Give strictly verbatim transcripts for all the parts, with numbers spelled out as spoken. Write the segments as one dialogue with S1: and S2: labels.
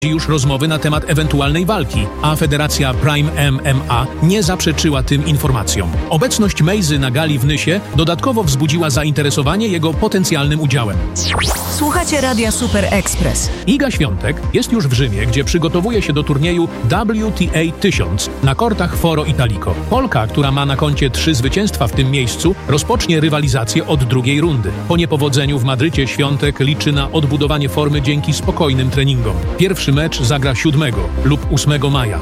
S1: już rozmowy na temat ewentualnej walki, a Federacja Prime M M A nie zaprzeczyła tym informacjom. Obecność Mejzy na gali w Nysie dodatkowo wzbudziła zainteresowanie jego potencjalnym udziałem.
S2: Słuchacie Radia Super Express.
S1: Iga Świątek jest już w Rzymie, gdzie przygotowuje się do turnieju W T A tysiąc na kortach Foro Italico. Polka, która ma na koncie trzy zwycięstwa w tym miejscu, rozpocznie rywalizację od drugiej rundy. Po niepowodzeniu w Madrycie Świątek liczy na odbudowanie formy dzięki spokojnym treningom. Pierwszy mecz zagra siódmego lub ósmego maja.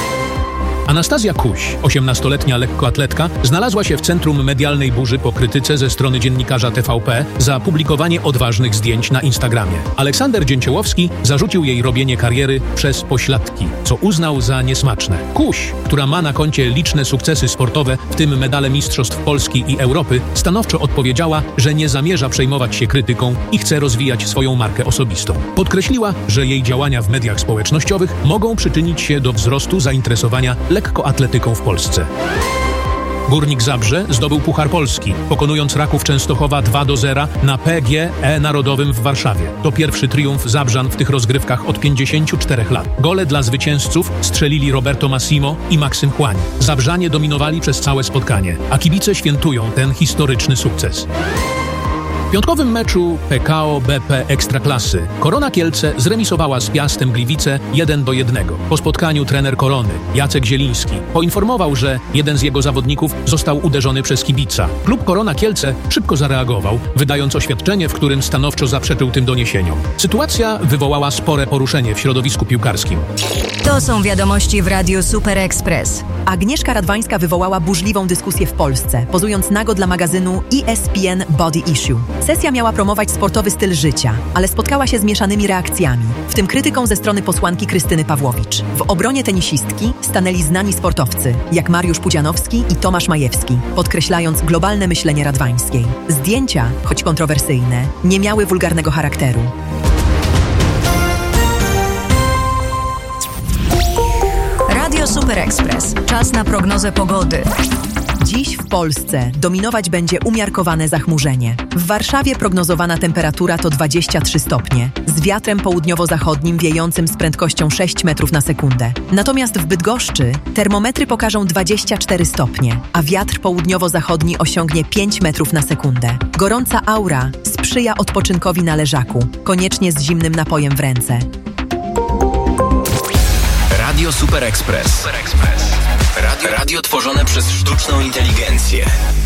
S1: Anastazja Kuś, osiemnastoletnia lekkoatletka, znalazła się w centrum medialnej burzy po krytyce ze strony dziennikarza T V P za publikowanie odważnych zdjęć na Instagramie. Aleksander Dzięciołowski zarzucił jej robienie kariery przez pośladki, co uznał za niesmaczne. Kuś, która ma na koncie liczne sukcesy sportowe, w tym medale Mistrzostw Polski i Europy, stanowczo odpowiedziała, że nie zamierza przejmować się krytyką i chce rozwijać swoją markę osobistą. Podkreśliła, że jej działania w mediach społecznościowych mogą przyczynić się do wzrostu zainteresowania lekkoatletyką w Polsce. Górnik Zabrze zdobył Puchar Polski, pokonując Raków Częstochowa dwa do zera na P G E Narodowym w Warszawie. To pierwszy triumf Zabrzan w tych rozgrywkach od pięćdziesięciu czterech lat. Gole dla zwycięzców strzelili Roberto Massimo i Maksym Chłań. Zabrzanie dominowali przez całe spotkanie, a kibice świętują ten historyczny sukces. W piątkowym meczu P K O B P Ekstraklasy Korona Kielce zremisowała z Piastem Gliwice jeden do jednego. Po spotkaniu trener Korony, Jacek Zieliński, poinformował, że jeden z jego zawodników został uderzony przez kibica. Klub Korona Kielce szybko zareagował, wydając oświadczenie, w którym stanowczo zaprzeczył tym doniesieniom. Sytuacja wywołała spore poruszenie w środowisku piłkarskim.
S2: To są wiadomości w Radiu Super Express.
S3: Agnieszka Radwańska wywołała burzliwą dyskusję w Polsce, pozując nago dla magazynu E S P N Body Issue. Sesja miała promować sportowy styl życia, ale spotkała się z mieszanymi reakcjami, w tym krytyką ze strony posłanki Krystyny Pawłowicz. W obronie tenisistki stanęli znani sportowcy, jak Mariusz Pudzianowski i Tomasz Majewski, podkreślając globalne myślenie Radwańskiej. Zdjęcia, choć kontrowersyjne, nie miały wulgarnego charakteru.
S2: Radio Super Express. Czas na prognozę pogody.
S3: Dziś w Polsce dominować będzie umiarkowane zachmurzenie. W Warszawie prognozowana temperatura to dwadzieścia trzy stopnie, z wiatrem południowo-zachodnim wiejącym z prędkością sześć metrów na sekundę. Natomiast w Bydgoszczy termometry pokażą dwadzieścia cztery stopnie, a wiatr południowo-zachodni osiągnie pięć metrów na sekundę. Gorąca aura sprzyja odpoczynkowi na leżaku, koniecznie z zimnym napojem w ręce.
S4: Radio Super Express. Super Express. Radio, radio tworzone przez sztuczną inteligencję.